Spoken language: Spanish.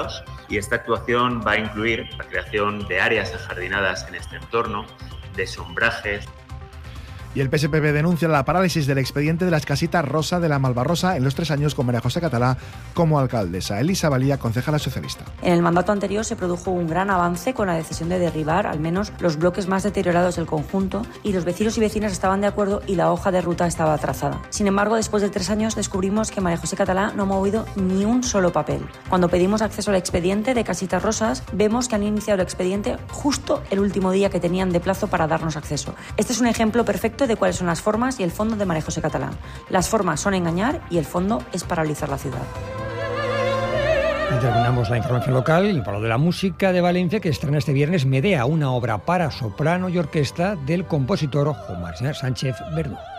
privados. Y esta actuación va a incluir la creación de áreas ajardinadas en este entorno, de sombrajes. Y el PSPB denuncia la parálisis del expediente de las casitas Rosa de la Malvarrosa en los 3 años con María José Catalá como alcaldesa. Elisa Valía, concejala socialista. En el mandato anterior se produjo un gran avance con la decisión de derribar al menos los bloques más deteriorados del conjunto y los vecinos y vecinas estaban de acuerdo y la hoja de ruta estaba trazada. Sin embargo, después de 3 años descubrimos que María José Catalá no ha movido ni un solo papel. Cuando pedimos acceso al expediente de Casitas Rosas, vemos que han iniciado el expediente justo el último día que tenían de plazo para darnos acceso. Este es un ejemplo perfecto de cuáles son las formas y el fondo de María José Catalá. Las formas son engañar y el fondo es paralizar la ciudad. Y terminamos la información local, el Palo de la Música de Valencia, que estrena este viernes Medea, una obra para soprano y orquesta del compositor Juan María Sánchez Verdú.